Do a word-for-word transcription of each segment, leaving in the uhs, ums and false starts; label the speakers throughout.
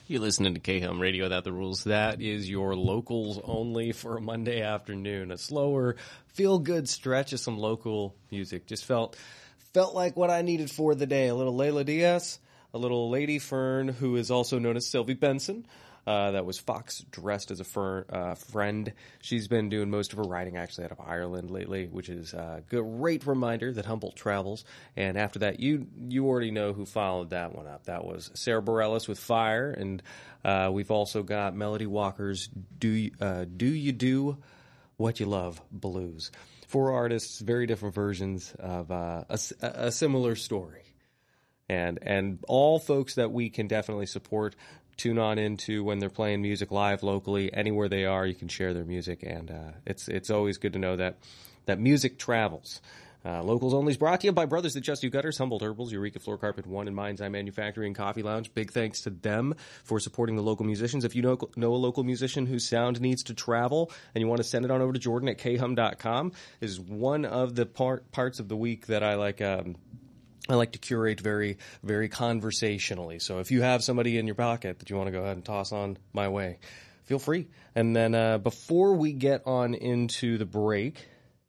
Speaker 1: You're listening to K-Hum Radio Without the Rules. That is your locals only for a Monday afternoon. A slower, feel-good stretch of some local music. Just felt felt like what I needed for the day. A little Layla Diaz, a little Lady Fern, who is also known as Sylvie Benson. Uh, that was Fox dressed as a fern, uh, friend. She's been doing most of her writing actually out of Ireland lately, which is a great reminder that Humboldt travels. And after that, you you already know who followed that one up. That was Sarah Bareilles with Fire, and uh, we've also got Melody Walker's Do You, uh, Do You Do What You Love Blues. Four artists, very different versions of uh, a, a similar story. And and all folks that we can definitely support. Tune on into when they're playing music live locally. Anywhere they are, you can share their music, and uh, it's it's always good to know that that music travels. Uh, Locals Only is brought to you by Brothers That Just Do Gutters, Humboldt Herbals, Eureka Floor Carpet One, and Mind's Eye Manufacturing Coffee Lounge. Big thanks to them for supporting the local musicians. If you know know a local musician whose sound needs to travel and you want to send it on over to Jordan at k hum dot com, is one of the part, parts of the week that I like. Um, I like to curate very, very conversationally. So if you have somebody in your pocket that you want to go ahead and toss on my way, feel free. And then uh, before we get on into the break,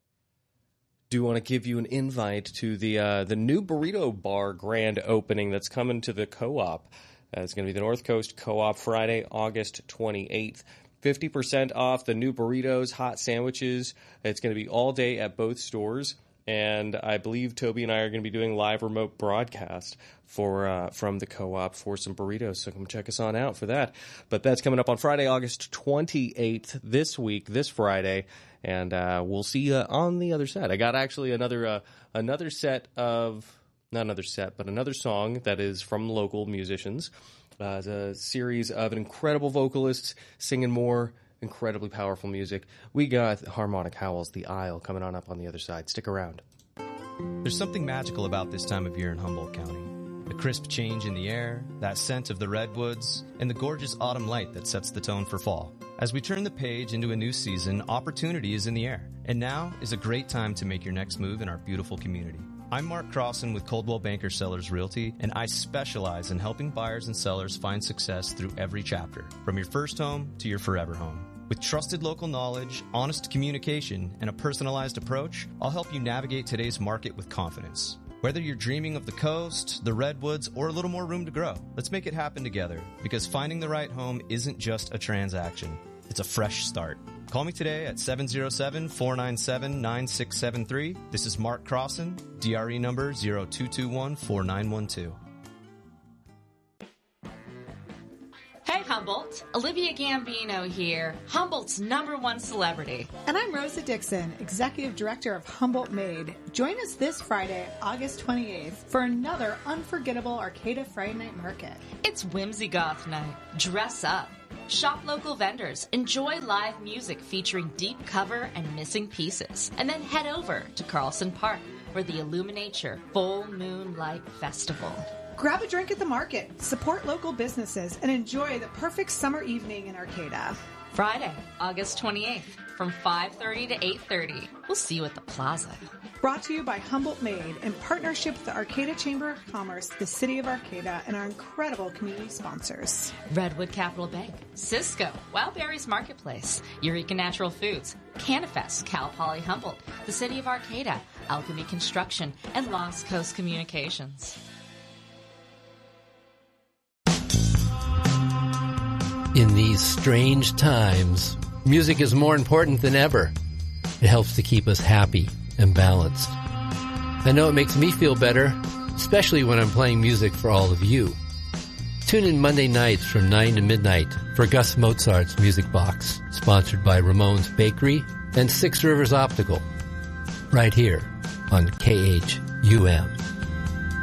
Speaker 1: do want to give you an invite to the uh, the new burrito bar grand opening that's coming to the Co-op. Uh, it's going to be the North Coast Co-op Friday, August twenty-eighth. fifty percent off the new burritos, hot sandwiches. It's going to be all day at both stores. And I believe Toby and I are going to be doing live remote broadcast for uh, from the Co-op for some burritos. So come check us on out for that. But that's coming up on Friday, August twenty-eighth, this week, this Friday. And uh, we'll see you on the other side. I got actually another uh, another set of, not another set, but another song that is from local musicians. Uh, it's a series of incredible vocalists singing more incredibly powerful music. We got Harmonic Howl's The Isle coming on up on the other side. Stick around.
Speaker 2: There's something magical about this time of year in Humboldt County. The crisp change in the air, that scent of the redwoods, and the gorgeous autumn light that sets the tone for fall. As we turn the page into a new season, opportunity is in the air. And now is a great time to make your next move in our beautiful community. I'm Mark Crossan with Coldwell Banker Sellers Realty, and I specialize in helping buyers and sellers find success through every chapter, from your first home to your forever home. With trusted local knowledge, honest communication, and a personalized approach, I'll help you navigate today's market with confidence. Whether you're dreaming of the coast, the redwoods, or a little more room to grow, let's make it happen together, because finding the right home isn't just a transaction. It's a fresh start. Call me today at seven oh seven, four nine seven, nine six seven three. This is Mark Crossan, D R E number zero two two one, four nine one two.
Speaker 3: Hey Humboldt, Olivia Gambino here, Humboldt's number one celebrity.
Speaker 4: And I'm Rosa Dixon, Executive Director of Humboldt Made. Join us this Friday, August twenty-eighth, for another unforgettable Arcata Friday Night Market.
Speaker 3: It's Whimsy Goth Night. Dress up. Shop local vendors, enjoy live music featuring deep cover and missing pieces, and then head over to Carlson Park for the Illuminature Full Moon Light Festival.
Speaker 4: Grab a drink at the market, support local businesses, and enjoy the perfect summer evening in Arcata.
Speaker 3: Friday, August twenty-eighth, from five thirty to eight thirty. We'll see you at the Plaza.
Speaker 4: Brought to you by Humboldt Made in partnership with the Arcata Chamber of Commerce, the City of Arcata, and our incredible community sponsors.
Speaker 3: Redwood Capital Bank, Cisco, Wildberries Marketplace, Eureka Natural Foods, Canifest, Cal Poly Humboldt, the City of Arcata, Alchemy Construction, and Lost Coast Communications.
Speaker 5: In these strange times, music is more important than ever. It helps to keep us happy and balanced. I know it makes me feel better, especially when I'm playing music for all of you. Tune in Monday nights from nine to midnight for Gus Mozart's Music Box, sponsored by Ramon's Bakery and Six Rivers Optical, right here on K H U M.